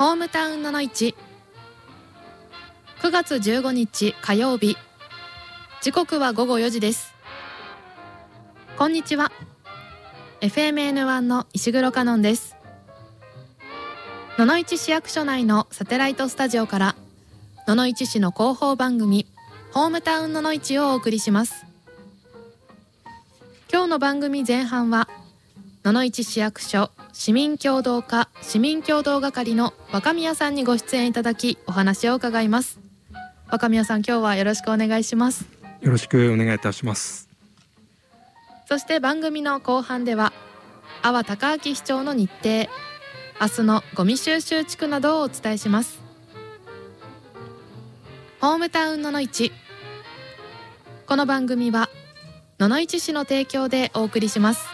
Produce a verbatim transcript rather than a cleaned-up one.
ホームタウンののいち、くがつじゅうごにち火曜日、時刻はごごよじです。こんにちは。 エフエムエヌワン の石黒香音です。野々市市役所内のサテライトスタジオから野々市市の広報番組ホームタウンののいちをお送りします。今日の番組前半は野々市市役所市民協働課市民協働係の若宮さんにご出演いただきお話を伺います。若宮さん、今日はよろしくお願いします。 よろしくお願いいたします。 そして番組の後半では阿波高明市長の日程、明日のゴミ収集地区などをお伝えします。ホームタウンののいち、この番組は野々市市の提供でお送りします。